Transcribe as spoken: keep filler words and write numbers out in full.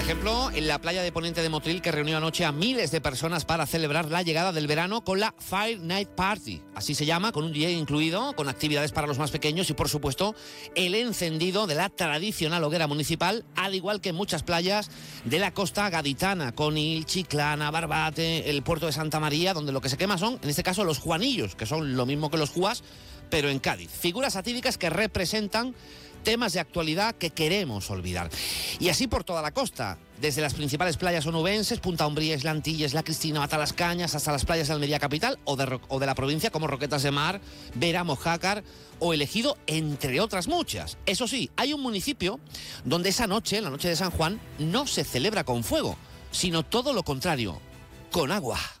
ejemplo, en la playa de Ponente de Motril, que reunió anoche a miles de personas para celebrar la llegada del verano con la Fire Night Party. Así se llama, con un D J incluido, con actividades para los más pequeños y, por supuesto, el encendido de la tradicional hoguera municipal, al igual que en muchas playas de la costa gaditana, Conil, Chiclana, Barbate, el puerto de Santa María, donde lo que se quema son, en este caso, los juanillos, que son lo mismo que los juas, pero en Cádiz. Figuras satíricas que representan temas de actualidad que queremos olvidar. Y así por toda la costa, desde las principales playas onubenses, Punta Umbría, Islantilles, La Cristina, Matalascañas, hasta las playas de Almería capital o de, Ro- o de la provincia como Roquetas de Mar, Vera, Mojácar o El Ejido, entre otras muchas. Eso sí, hay un municipio donde esa noche, la noche de San Juan, no se celebra con fuego, sino todo lo contrario, con agua.